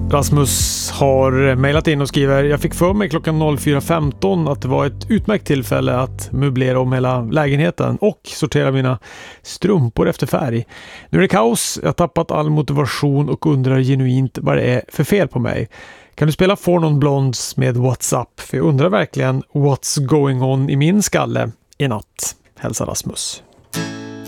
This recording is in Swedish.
Rasmus har mejlat in och skriver: jag fick för mig klockan 04.15 att det var ett utmärkt tillfälle att möblera om hela lägenheten och sortera mina strumpor efter färg. Nu är det kaos, jag har tappat all motivation och undrar genuint vad det är för fel på mig. Kan du spela For Non Blondes med What's Up? För jag undrar verkligen what's going on i min skalle i natt. Hälsa Rasmus.